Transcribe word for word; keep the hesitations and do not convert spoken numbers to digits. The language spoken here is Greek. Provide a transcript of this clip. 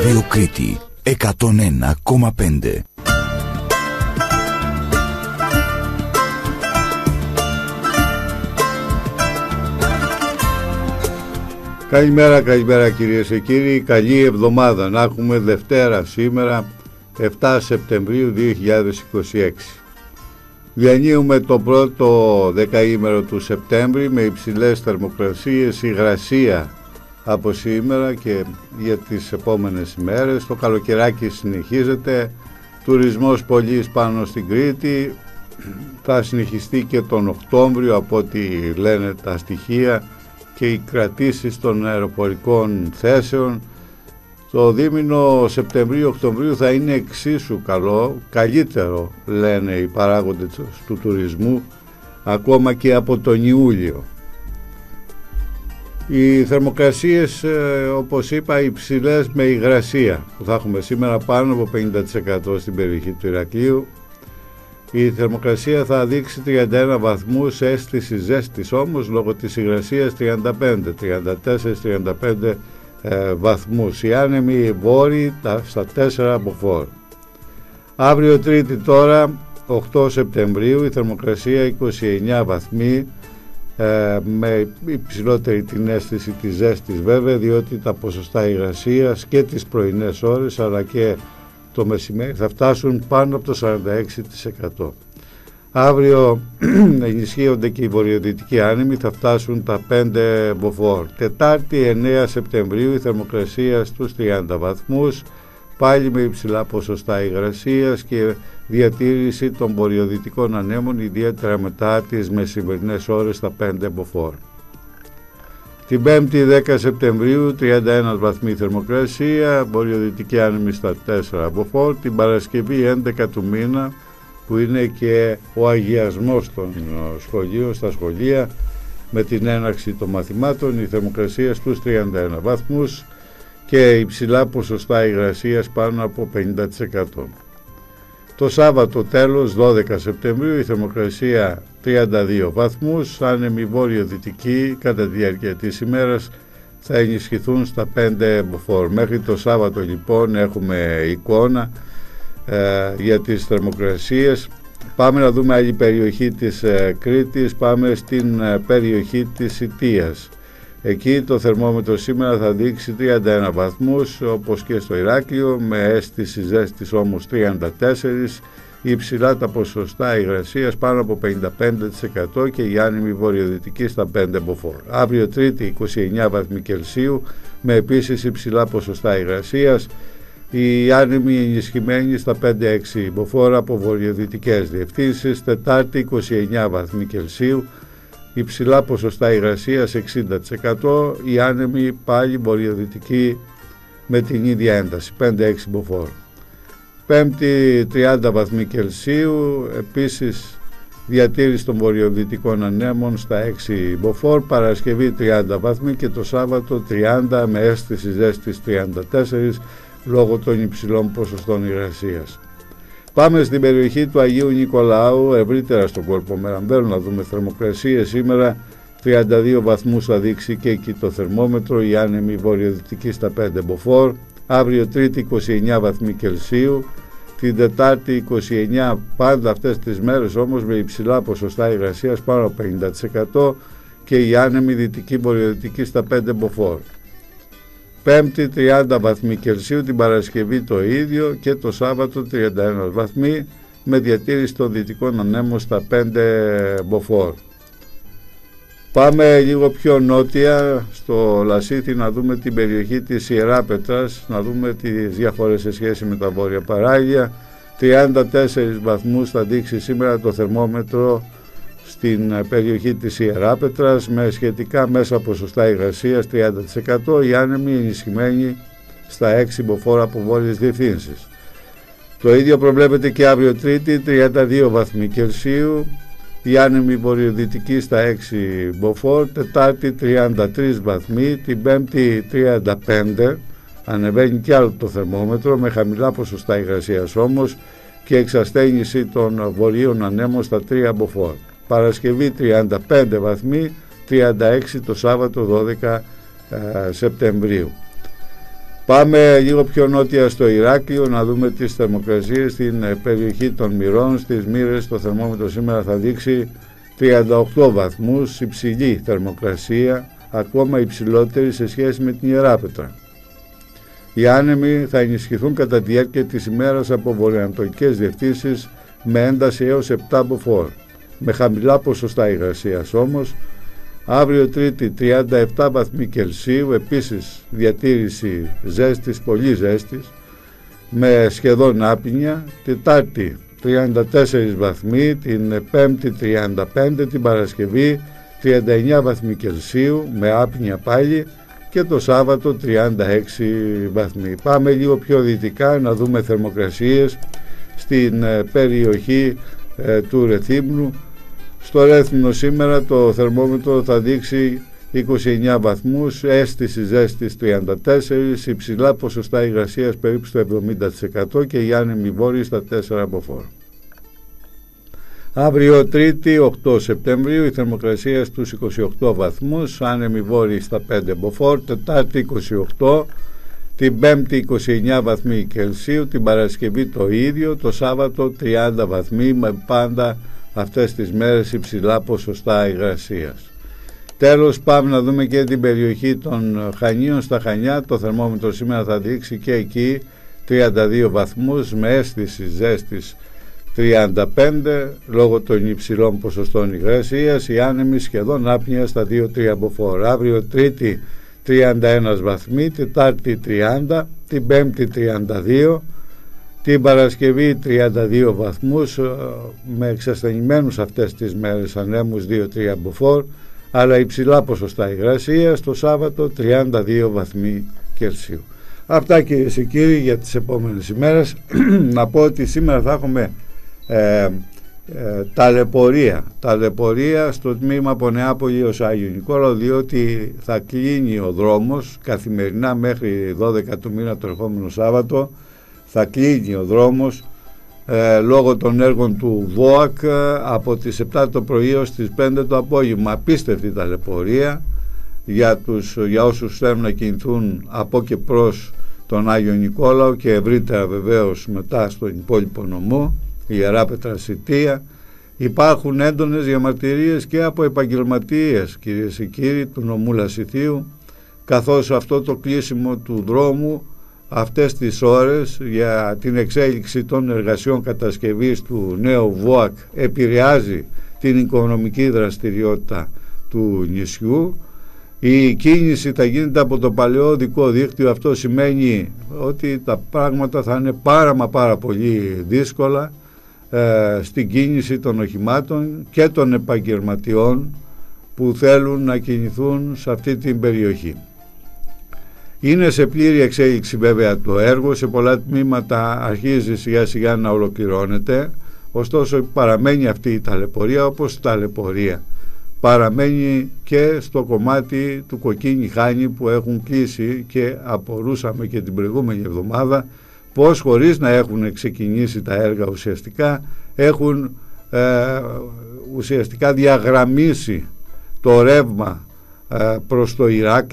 Ράδιο Κρήτη εκατόν ένα κόμμα πέντε. Καλημέρα, καλημέρα κυρίες και κύριοι. Καλή εβδομάδα. Να έχουμε Δευτέρα σήμερα, επτά Σεπτεμβρίου δύο χιλιάδες είκοσι έξι. Διανύουμε το πρώτο δεκαήμερο του Σεπτέμβρη με υψηλές θερμοκρασίες, υγρασία από σήμερα και για τις επόμενες ημέρες. Το καλοκαιράκι συνεχίζεται, τουρισμός πολύς πάνω στην Κρήτη, θα συνεχιστεί και τον Οκτώβριο από ό,τι λένε τα στοιχεία και οι κρατήσεις των αεροπορικών θέσεων. Το δίμηνο Σεπτεμβρίου-Οκτωβρίου θα είναι εξίσου καλό, καλύτερο λένε οι παράγοντες του τουρισμού, ακόμα και από τον Ιούλιο. Οι θερμοκρασίες, όπως είπα, υψηλές με υγρασία που θα έχουμε σήμερα, πάνω από πενήντα τοις εκατό στην περιοχή του Ηρακλείου. Η θερμοκρασία θα δείξει τριάντα ένα βαθμούς, αίσθηση ζέστης όμως λόγω της υγρασίας τριάντα πέντε, τριάντα τέσσερα, τριάντα πέντε ε, βαθμούς. Οι άνεμοι βόρειοι στα τέσσερα μποφόρ. Αύριο Τρίτη τώρα, οκτώ Σεπτεμβρίου, η θερμοκρασία είκοσι εννέα βαθμοί, ε, με υψηλότερη την αίσθηση της ζέστης βέβαια, διότι τα ποσοστά υγρασίας και τις πρωινές ώρες αλλά και το μεσημέρι θα φτάσουν πάνω από το σαράντα έξι τοις εκατό. Αύριο ενισχύονται και οι βορειοδυτικοί άνεμοι, θα φτάσουν τα πέντε μποφόρ. Τετάρτη εννέα Σεπτεμβρίου η θερμοκρασία στους τριάντα βαθμούς, πάλι με υψηλά ποσοστά υγρασίας και διατήρηση των βορειοδυτικών ανέμων, ιδιαίτερα μετά τις μεσημερινές ώρες στα πέντε μποφόρ. Την Πέμπτη δέκα Σεπτεμβρίου τριάντα ένα βαθμοί θερμοκρασία, βορειοδυτική άνεμη στα τέσσερα μποφόρ. Την Παρασκευή έντεκα του μήνα, που είναι και ο αγιασμός των σχολείων στα σχολεία με την έναρξη των μαθημάτων, η θερμοκρασία στους τριάντα ένα βαθμούς και υψηλά ποσοστά υγρασίας πάνω από πενήντα τοις εκατό. Το Σάββατο τέλος δώδεκα Σεπτεμβρίου η θερμοκρασία τριάντα δύο βαθμούς, άνεμοι βόρειο-δυτικοί κατά τη διάρκεια της ημέρας θα ενισχυθούν στα πέντε μποφόρ. Μέχρι το Σάββατο λοιπόν έχουμε εικόνα ε, για τις θερμοκρασίες. Πάμε να δούμε άλλη περιοχή της ε, Κρήτης, πάμε στην ε, περιοχή της Ιτίας. Εκεί το θερμόμετρο σήμερα θα δείξει τριάντα ένα βαθμούς όπως και στο Ηράκλειο, με αίσθηση ζέστης όμως τριάντα τέσσερα, υψηλά τα ποσοστά υγρασίας πάνω από πενήντα πέντε τοις εκατό και η άνεμη βορειοδυτική στα πέντε μποφόρ. Αύριο Τρίτη είκοσι εννέα βαθμοί Κελσίου με επίσης υψηλά ποσοστά υγρασίας, η άνεμη ενισχυμένη στα πέντε έξι μποφόρ από βορειοδυτικές διευθύνσεις. Τετάρτη είκοσι εννέα βαθμοί Κελσίου, υψηλά ποσοστά υγρασίας εξήντα τοις εκατό, η άνεμη πάλι βορειοδυτική με την ίδια ένταση πέντε έξι μποφόρ. Πέμπτη τριάντα βαθμοί Κελσίου, επίσης διατήρηση των βορειοδυτικών ανέμων στα έξι μποφόρ. Παρασκευή τριάντα βαθμοί και το Σάββατο τριάντα με αίσθηση ζέστης τριάντα τέσσερα λόγω των υψηλών ποσοστών υγρασίας. Πάμε στην περιοχή του Αγίου Νικολάου, ευρύτερα στον κόλπο Μερανδέλου, να δούμε θερμοκρασίες. Σήμερα τριάντα δύο βαθμούς θα δείξει και εκεί το θερμόμετρο, η άνεμη βορειοδυτική στα πέντε μποφόρ. Αύριο Τρίτη είκοσι εννέα βαθμοί Κελσίου, την Τετάρτη είκοσι εννέα, πάντα αυτές τις μέρες όμως με υψηλά ποσοστά υγρασίας πάνω από πενήντα τοις εκατό και η άνεμη δυτική βορειοδυτική στα πέντε μποφόρ. Πέμπτη τριάντα βαθμοί Κελσίου, την Παρασκευή το ίδιο και το Σάββατο τριάντα ένα βαθμοί με διατήρηση των δυτικών ανέμων στα πέντε μποφόρ. Πάμε λίγο πιο νότια στο Λασίθι να δούμε την περιοχή της Ιεράπετρας, να δούμε τις διαφορές σε σχέση με τα βόρεια παράλια. τριάντα τέσσερις βαθμούς θα δείξει σήμερα το θερμόμετρο στην περιοχή της Ιεράπετρας με σχετικά μέσα ποσοστά υγρασίας τριάντα τοις εκατό, η άνεμη ενισχυμένη στα έξι μποφόρ από βόρειες διευθύνσεις. Το ίδιο προβλέπεται και αύριο Τρίτη, τριάντα δύο βαθμοί Κελσίου, η άνεμη βορειοδυτική στα έξι μποφόρ. Τετάρτη τριάντα τρεις βαθμοί, την Πέμπτη τριάντα πέντε, ανεβαίνει κι άλλο το θερμόμετρο με χαμηλά ποσοστά υγρασίας όμως και εξασθένηση των βορείων ανέμων στα τρία μποφόρ. Παρασκευή τριάντα πέντε βαθμοί, τριάντα έξι το Σάββατο δώδεκα ε, Σεπτεμβρίου. Πάμε λίγο πιο νότια στο Ηράκλειο να δούμε τις θερμοκρασίες στην περιοχή των Μυρών. Στις Μύρες το θερμόμετρο σήμερα θα δείξει τριάντα οκτώ βαθμούς, υψηλή θερμοκρασία, ακόμα υψηλότερη σε σχέση με την Ιεράπετρα. Οι άνεμοι θα ενισχυθούν κατά τη διάρκεια της ημέρας από βορειοανατολικές διευθύνσεις με ένταση έως επτά μποφόρ, με χαμηλά ποσοστά υγρασίας όμως. Αύριο Τρίτη τριάντα επτά βαθμοί Κελσίου, επίσης διατήρηση ζέστης, πολύ ζέστης, με σχεδόν άπινια. Τετάρτη τριάντα τέσσερις βαθμοί, την Πέμπτη τριάντα πέντε, την Παρασκευή τριάντα εννιά βαθμοί Κελσίου, με άπινια πάλι, και το Σάββατο τριάντα έξι βαθμοί. Πάμε λίγο πιο δυτικά να δούμε θερμοκρασίες στην περιοχή ε, του Ρεθύμνου. Στο Ρέθυμνο σήμερα το θερμόμετρο θα δείξει είκοσι εννιά βαθμούς, αίσθηση ζέστης τριάντα τέσσερα, υψηλά ποσοστά υγρασίας περίπου στο εβδομήντα τοις εκατό και οι άνεμοι βόρειοι στα τέσσερα μποφόρ. Αύριο Τρίτη οκτώ Σεπτεμβρίου η θερμοκρασία στους είκοσι οκτώ βαθμούς, άνεμοι βόρειοι στα πέντε μποφόρ. Τετάρτη είκοσι οκτώ, την Πέμπτη είκοσι εννιά βαθμοί Κελσίου, την Παρασκευή το ίδιο, το Σάββατο τριάντα βαθμοί, με πάντα αυτές τις μέρες υψηλά ποσοστά υγρασίας. Τέλος πάμε να δούμε και την περιοχή των Χανίων. Στα Χανιά το θερμόμετρο σήμερα θα δείξει και εκεί τριάντα δύο βαθμούς, με αίσθηση ζέστης τριάντα πέντε, λόγω των υψηλών ποσοστών υγρασίας. Οι άνεμοι σχεδόν άπνοια στα δύο τρία μποφόρ. Αύριο Τρίτη τριάντα ένα βαθμοί, Τετάρτη τριάντα, την Πέμπτη τριάντα δύο, την Παρασκευή τριάντα δύο βαθμούς, με εξασθενημένους αυτές τις μέρες ανέμους δύο τρία μποφόρ, αλλά υψηλά ποσοστά υγρασίας. Το Σάββατο τριάντα δύο βαθμοί Κελσίου. Αυτά κυρίες και κύριοι για τις επόμενες ημέρες. Να πω ότι σήμερα θα έχουμε ε, ε, ταλαιπωρία ταλαιπωρία στο τμήμα από Νεάπολη ως Άγιο Νικόλαο, διότι θα κλείνει ο δρόμος καθημερινά μέχρι δώδεκα του μήνα το ερχόμενο Σάββατο. Θα κλείνει ο δρόμος ε, λόγω των έργων του ΒΟΑΚ ε, από τις επτά το πρωί ως τις πέντε το απόγευμα. Απίστευτη ταλαιπωρία για, τους, για όσους θέλουν να κινηθούν από και προς τον Άγιο Νικόλαο και ευρύτερα βεβαίως μετά στον υπόλοιπο νομό, η Ιεράπετρα Σιτία. Υπάρχουν έντονες διαμαρτυρίες και από επαγγελματίες, κυρίες και κύριοι, του νομού Λασιθίου, καθώς αυτό το κλείσιμο του δρόμου αυτές τις ώρες για την εξέλιξη των εργασιών κατασκευής του νέου ΒΟΑΚ επηρεάζει την οικονομική δραστηριότητα του νησιού. Η κίνηση θα γίνεται από το παλαιό οδικό δίκτυο. Αυτό σημαίνει ότι τα πράγματα θα είναι πάρα μα πάρα πολύ δύσκολα ε, στην κίνηση των οχημάτων και των επαγγελματιών που θέλουν να κινηθούν σε αυτή την περιοχή. Είναι σε πλήρη εξέλιξη βέβαια το έργο, σε πολλά τμήματα αρχίζει σιγά σιγά να ολοκληρώνεται, ωστόσο παραμένει αυτή η ταλαιπωρία, όπως η ταλαιπωρία παραμένει και στο κομμάτι του Κοκκίνη Χάνη που έχουν κλείσει, και απορούσαμε και την προηγούμενη εβδομάδα πως χωρίς να έχουν ξεκινήσει τα έργα ουσιαστικά έχουν ε, ουσιαστικά διαγραμμίσει το ρεύμα ε, προς το Ηράκλειο